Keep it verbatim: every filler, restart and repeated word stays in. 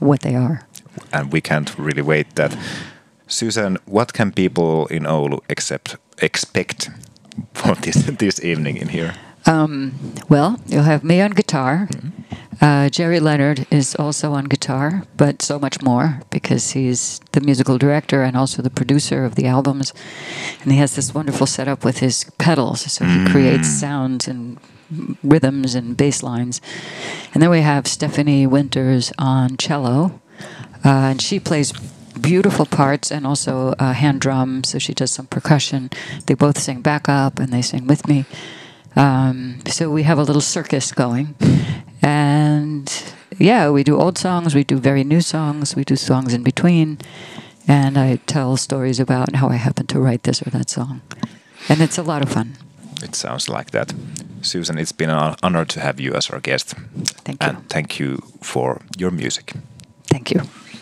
what they are. And we can't really wait that. Susan, what can people in Oulu accept, expect for this, this evening in here? Um, well, you'll have me on guitar. Mm-hmm. Uh, Jerry Leonard is also on guitar, but so much more because he's the musical director and also the producer of the albums. And he has this wonderful setup with his pedals. So he Mm. creates sounds and rhythms and bass lines. And then we have Stephanie Winters on cello. Uh, and she plays beautiful parts and also uh, hand drum. So she does some percussion. They both sing backup and they sing with me. Um, so we have a little circus going. And yeah, we do old songs, we do very new songs, we do songs in between. And I tell stories about how I happened to write this or that song. And it's a lot of fun. It sounds like that. Susan, it's been an honor to have you as our guest. Thank you. And thank you for your music. Thank you.